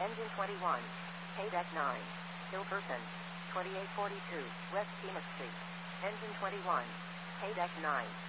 Engine 21. Haydeck 9. Hilkerson. 2842, West Phoenix Street. Engine 21. Haydeck 9.